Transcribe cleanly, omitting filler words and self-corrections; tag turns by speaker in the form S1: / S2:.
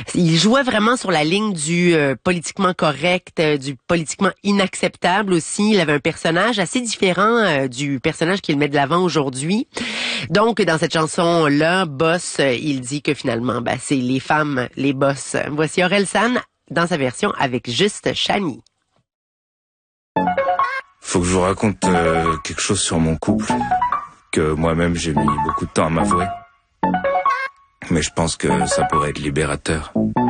S1: Il jouait vraiment sur la ligne du politiquement correct, du politiquement inacceptable aussi. Il avait un personnage assez différent du personnage qu'il met de l'avant aujourd'hui. Donc, dans cette chanson-là, Boss, il dit que finalement, c'est les femmes, les boss. Voici Orelsan dans sa version avec juste Shani.
S2: Faut que je vous raconte quelque chose sur mon couple, que moi-même j'ai mis beaucoup de temps à m'avouer. Mais je pense que ça pourrait être libérateur.